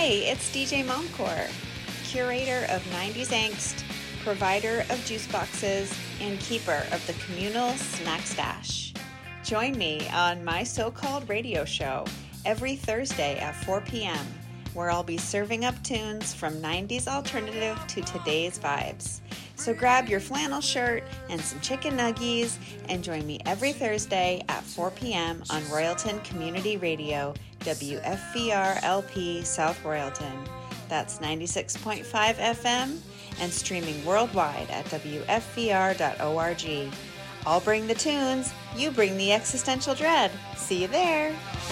It's DJ Momcore, curator of 90s Angst, provider of juice boxes, and keeper of the communal snack stash. Join me on my so-called radio show every Thursday at 4 p.m., where I'll be serving up tunes from 90s alternative to today's vibes. So grab your flannel shirt and some chicken nuggies and join me every Thursday at 4 p.m. on Royalton Community Radio, WFVR-LP South Royalton. That's 96.5 FM and streaming worldwide at WFVR.org. I'll bring the tunes, you bring the existential dread. See you there.